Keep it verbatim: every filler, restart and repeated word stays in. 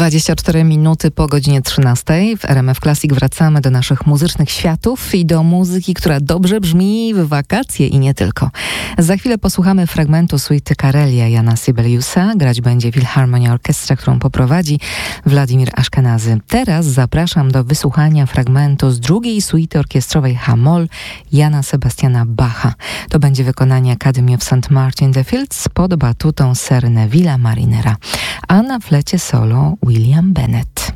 dwadzieścia cztery minuty po godzinie trzynastej. W R M F Classic wracamy do naszych muzycznych światów i do muzyki, która dobrze brzmi w wakacje i nie tylko. Za chwilę posłuchamy fragmentu suity Karelia Jana Sibeliusa. Grać będzie Philharmonia Orkiestra, którą poprowadzi Władimir Aszkenazy. Teraz zapraszam do wysłuchania fragmentu z drugiej suity orkiestrowej H-moll Jana Sebastiana Bacha. To będzie wykonanie Academy of Saint Martin the Fields pod batutą Sir Neville'a Marinera, a na flecie solo William Bennett.